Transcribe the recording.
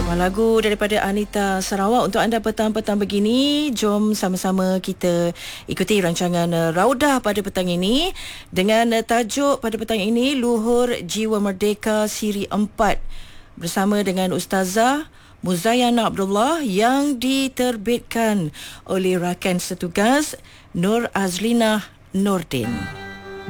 Lagu daripada Anita Sarawak untuk anda petang-petang begini. Jom sama-sama kita ikuti rancangan Raudah pada petang ini dengan tajuk pada petang ini Luhur Jiwa Merdeka Siri 4 bersama dengan Ustazah Muzayana Abdullah yang diterbitkan oleh rakan setugas Nur Azlina Nordin.